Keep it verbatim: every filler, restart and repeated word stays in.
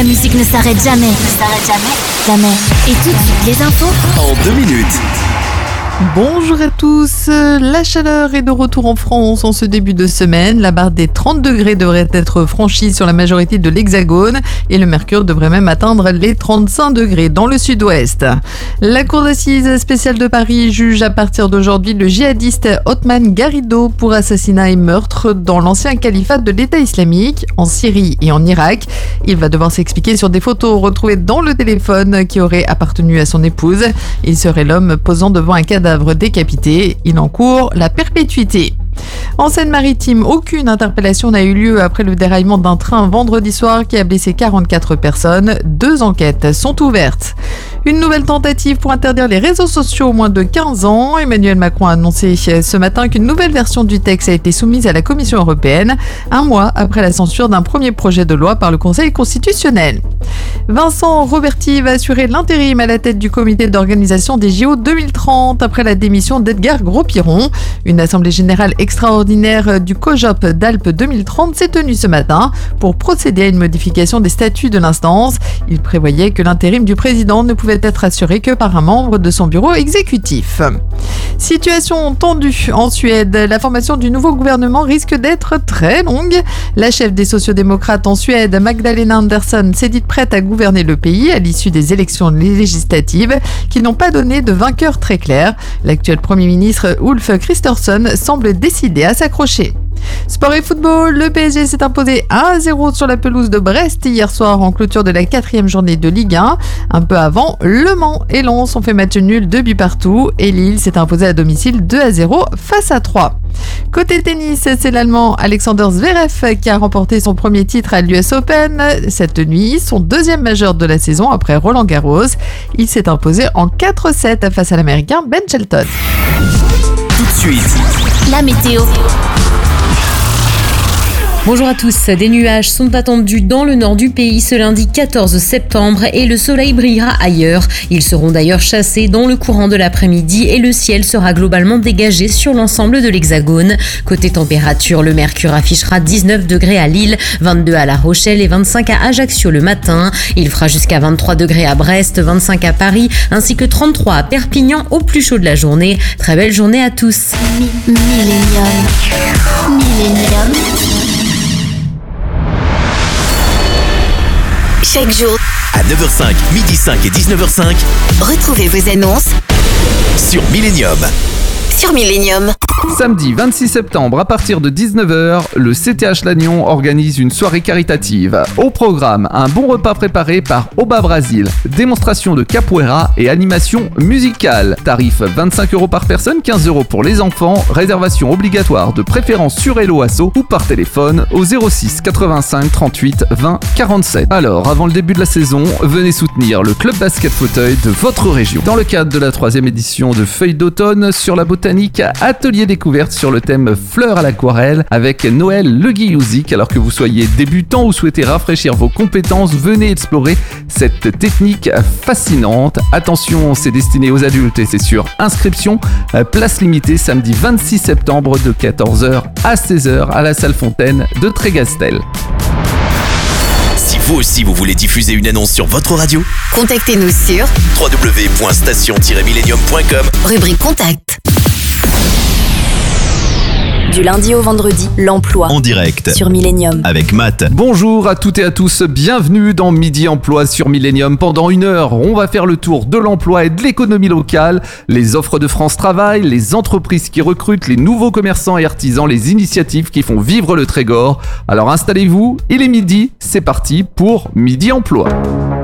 La musique ne s'arrête jamais. Ne s'arrête jamais. Jamais. Et tout de suite, les infos. En deux minutes. Bonjour à tous, la chaleur est de retour en France en ce début de semaine. La barre des trente degrés devrait être franchie sur la majorité de l'Hexagone et le mercure devrait même atteindre les trente-cinq degrés dans le sud-ouest. La cour d'assises spéciale de Paris juge à partir d'aujourd'hui le djihadiste Othman Garrido pour assassinat et meurtre dans l'ancien califat de l'État islamique en Syrie et en Irak. Il va devoir s'expliquer sur des photos retrouvées dans le téléphone qui auraient appartenu à son épouse. Il serait l'homme posant devant un cadavre décapité. Il encourt la perpétuité. En Seine-Maritime, aucune interpellation n'a eu lieu après le déraillement d'un train vendredi soir qui a blessé quarante-quatre personnes. Deux enquêtes sont ouvertes. Une nouvelle tentative pour interdire les réseaux sociaux aux moins de quinze ans. Emmanuel Macron a annoncé ce matin qu'une nouvelle version du texte a été soumise à la Commission européenne, un mois après la censure d'un premier projet de loi par le Conseil constitutionnel. Vincent Roberti va assurer l'intérim à la tête du comité d'organisation des J O deux mille trente après la démission d'Edgar Gros-Piron. Une assemblée générale extraordinaire du COJOP d'Alpes deux mille trente s'est tenue ce matin pour procéder à une modification des statuts de l'instance. Il prévoyait que l'intérim du président ne pouvait être assuré que par un membre de son bureau exécutif. Situation tendue en Suède. La formation du nouveau gouvernement risque d'être très longue. La chef des sociodémocrates en Suède, Magdalena Andersson, s'est dite prête à gouverner le pays à l'issue des élections législatives qui n'ont pas donné de vainqueur très clair. L'actuel Premier ministre Ulf Kristersson semble décidé à s'accrocher. Sport et football, le P S G s'est imposé un à zéro sur la pelouse de Brest hier soir en clôture de la quatrième journée de Ligue un. Un peu avant, Le Mans et Lens ont fait match nul, deux buts partout et Lille s'est imposé à domicile deux à zéro face à trois. Côté tennis, c'est l'Allemand Alexander Zverev qui a remporté son premier titre à l'U S Open cette nuit, son deuxième majeur de la saison après Roland Garros. Il s'est imposé en quatre sept face à l'Américain Ben Shelton. Tout de suite, La météo. Bonjour à tous, des nuages sont attendus dans le nord du pays ce lundi quatorze septembre et le soleil brillera ailleurs. Ils seront d'ailleurs chassés dans le courant de l'après-midi et le ciel sera globalement dégagé sur l'ensemble de l'Hexagone. Côté température, le mercure affichera dix-neuf degrés à Lille, vingt-deux à La Rochelle et vingt-cinq à Ajaccio le matin. Il fera jusqu'à vingt-trois degrés à Brest, vingt-cinq à Paris ainsi que trente-trois à Perpignan au plus chaud de la journée. Très belle journée à tous. Mi- Millennium. Millennium. Chaque jour, à neuf heures cinq, midi cinq et dix-neuf heures cinq, retrouvez vos annonces sur Millennium. sur Millennium. Samedi vingt-six septembre à partir de dix-neuf heures, le C T H Lannion organise une soirée caritative. Au programme, un bon repas préparé par Oba Brasil, démonstration de capoeira et animation musicale. Tarif vingt-cinq euros par personne, quinze euros pour les enfants. Réservation obligatoire de préférence sur Hello Asso ou par téléphone au zéro six quatre-vingt-cinq trente-huit vingt quarante-sept. Alors, avant le début de la saison, venez soutenir le club basket fauteuil de votre région. Dans le cadre de la troisième édition de Feuilles d'automne sur la botanique, atelier découverte sur le thème fleurs à l'aquarelle avec Noël Le Guillauzic. Alors que vous soyez débutant ou souhaitez rafraîchir vos compétences, venez explorer cette technique fascinante. Attention, c'est destiné aux adultes et c'est sur inscription. Place limitée samedi vingt-six septembre de quatorze heures à seize heures à la salle Fontaine de Trégastel. Si vous aussi vous voulez diffuser une annonce sur votre radio, Contactez-nous sur w w w point station tiret millennium point com. rubrique Contact. Du lundi au vendredi, l'emploi En direct sur Millennium. avec Matt. Bonjour à toutes et à tous, bienvenue dans Midi Emploi sur Millennium. Pendant une heure, on va faire le tour de l'emploi et de l'économie locale, les offres de France Travail, les entreprises qui recrutent, les nouveaux commerçants et artisans, les initiatives qui font vivre le Trégor. Alors installez-vous, il est midi, c'est parti pour Midi Emploi.